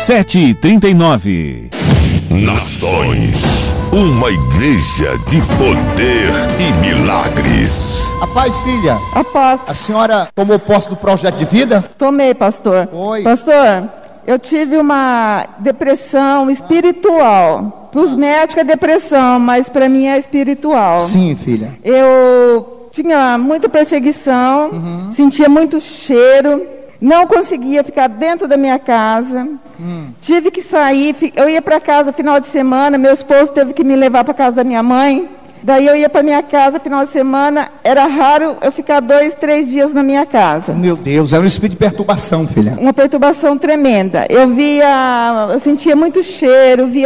7h39. Nações, uma igreja de poder e milagres. A paz, filha. A paz. A senhora tomou posse do projeto de vida? Tomei, pastor. Oi. Pastor, eu tive uma depressão espiritual. Para os médicos é depressão, mas para mim é espiritual. Sim, filha. Eu tinha muita perseguição, sentia muito cheiro, não conseguia ficar dentro da minha casa. Tive que sair, eu ia para casa final de semana, meu esposo teve que me levar para casa da minha mãe. Daí eu ia para minha casa final de semana, era raro eu ficar 2, 3 dias na minha casa. Meu Deus, é um espírito de perturbação, filha. Uma perturbação tremenda. Eu sentia muito cheiro, via